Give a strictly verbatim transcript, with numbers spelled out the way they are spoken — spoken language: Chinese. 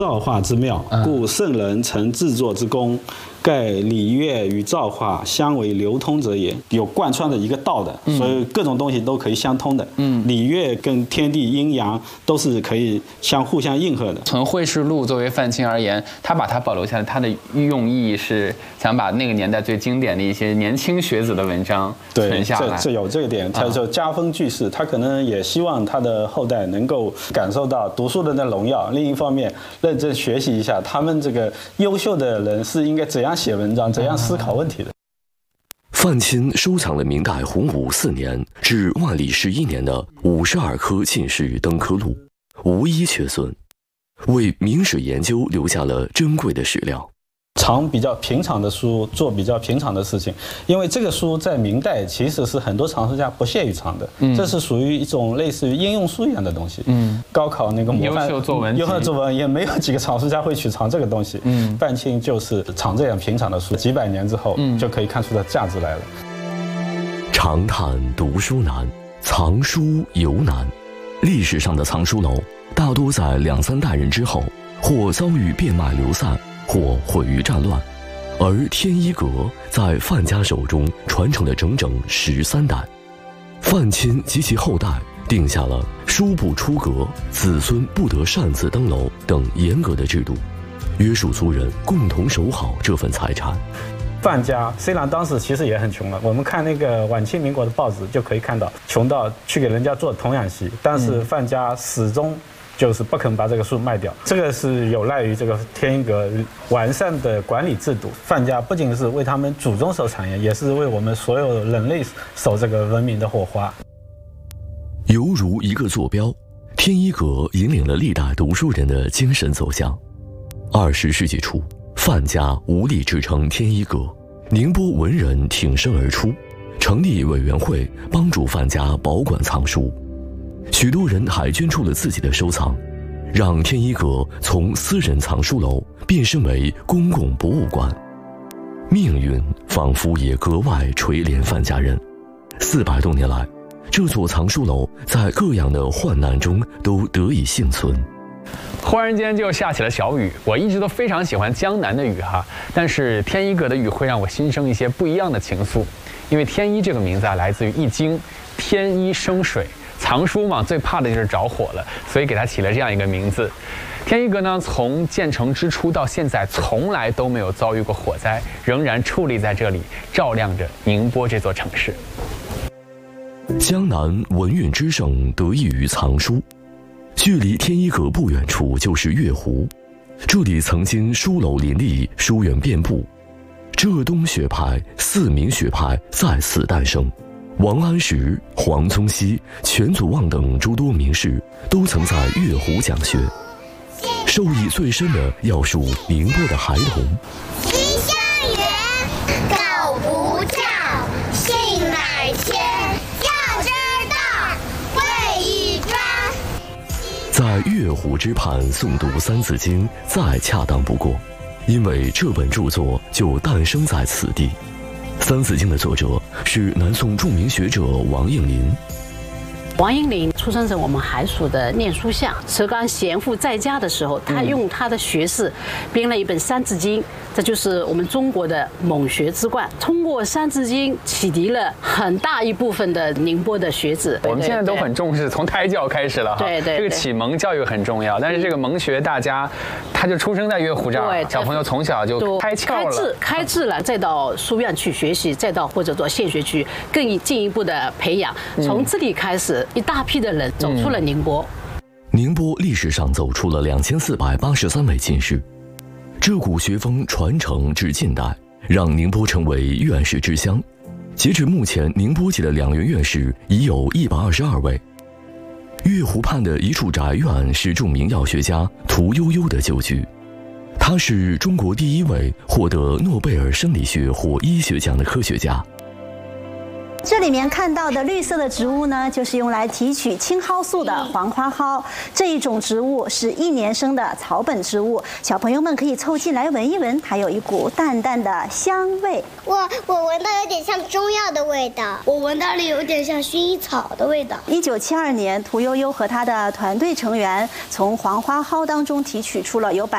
造化之妙，故圣人曾制作之功。盖礼乐与造化相为流通者也，有贯穿的一个道的，所以各种东西都可以相通的。嗯，礼乐跟天地阴阳都是可以相互相应和的。 从《会试录》作为范钦而言，他把它保留下来，他的用意是想把那个年代最经典的一些年轻学子的文章存下来。 对，这这有这一点，他就家风聚世，他可能也希望他的后代能够感受到读书人的荣耀。另一方面，认真学习一下他们这个优秀的人是应该怎样写文章、怎样思考问题的。 范钦收藏了明代洪武四年至万历十一年的五十二颗进士登科录，无一缺损，为明史研究留下了珍贵的史料。 藏比较平常的书，做比较平常的事情，因为这个书在明代其实是很多藏书家不屑于藏的，嗯、这是属于一种类似于应用书一样的东西。嗯，高考那个模范优秀作文， 优秀作文也没有几个藏书家会去藏这个东西。嗯，范钦就是藏这样平常的书，几百年之后，嗯、就可以看出它价值来了。 长叹读书难，藏书尤难。历史上的藏书楼大多在两三代人之后，或遭遇变卖流散，或毁于战乱，而天一阁在范家手中传承了整整十三代。范钦及其后代定下了书不出阁，子孙不得擅自登楼等严格的制度，约束族人共同守好这份财产。 范家虽然当时其实也很穷了，我们看那个晚清民国的报纸就可以看到，穷到去给人家做童养媳，但是范家始终就是不肯把这个书卖掉，这个是有赖于这个天一阁完善的管理制度。范家不仅是为他们祖宗守产业，也是为我们所有人类守这个文明的火花。 犹如一个坐标，天一阁引领了历代读书人的精神走向。二十世纪初，范家无力支撑天一阁，宁波文人挺身而出，成立委员会帮助范家保管藏书。许多人还捐出了自己的收藏，让天一阁从私人藏书楼变身为公共博物馆。命运仿佛也格外垂怜范家人。四百多年来，这座藏书楼在各样的患难中都得以幸存。 忽然间就下起了小雨，我一直都非常喜欢江南的雨哈，但是天一阁的雨会让我心生一些不一样的情愫，因为天一这个名字啊，来自于易经，天一生水。藏书嘛，最怕的就是着火了，所以给它起了这样一个名字。天一阁呢，从建成之初到现在，从来都没有遭遇过火灾，仍然矗立在这里，照亮着宁波这座城市。 江南文运之盛得益于藏书，距离天一阁不远处就是月湖，这里曾经书楼林立，书院遍布，浙东学派、四明学派在此诞生。王安石、黄宗羲、全祖望等诸多名士都曾在月湖讲学，受益最深的要数宁波的孩童。 吉祥源，狗不叫，性乃迁，要知道，会易专。 在月湖之畔诵读《三字经再恰当不过，因为这本著作就诞生在此地。《三字经》的作者是南宋著名学者王应麟。 王应麟出生在我们海蜀的念书巷，蛇纲贤父在家的时候，他用他的学识编了一本《三字经》，这就是我们中国的蒙学之冠。通过《三字经》启迪了很大一部分的宁波的学子。 我们现在都很重视从胎教开始了哈， 对对， 这个启蒙教育很重要。但是这个蒙学大家，他就出生在月湖这儿，小朋友从小就开窍了， 开智开智了，再到书院去学习，再到或者到县学区更进一步的培养，从这里开始。一大批的人走出了宁波。 宁波历史上走出了两千四百八十三位进士，这股学风传承至近代，让宁波成为院士之乡。截至目前，宁波籍的两院院士已有一百二十二位。月湖畔的一处宅院是著名药学家屠呦呦的旧居，他是中国第一位获得诺贝尔生理学或医学奖的科学家。 这里面看到的绿色的植物呢，就是用来提取青蒿素的黄花蒿。这一种植物是一年生的草本植物，小朋友们可以凑近来闻一闻，还有一股淡淡的香味。 我我闻到有点像中药的味道，我闻到了有点像薰衣草的味道。 一九七二年，屠呦呦和她的团队成员从黄花蒿当中提取出了有百